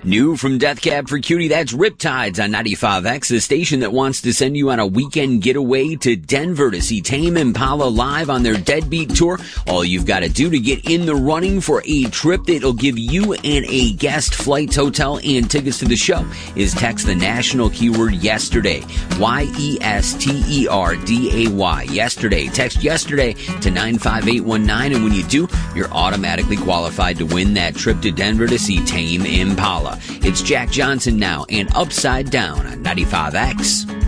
New from Death Cab for Cutie, that's Riptides on 95X, the station that wants to send you on a weekend getaway to Denver to see Tame Impala live on their Deadbeat tour. All you've got to do to get in the running for a trip that'll give you and a guest flights, hotel, and tickets to the show is text the national keyword yesterday. YESTERDAY. Yesterday. Text yesterday to 95819, and when you do, you're automatically qualified to win that trip to Denver to see Tame Impala. It's Jack Johnson now and Upside Down on 95X.